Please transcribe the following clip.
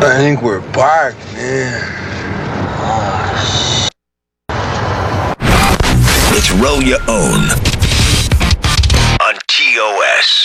I think we're back, man. It's Roll Your Own on TOS.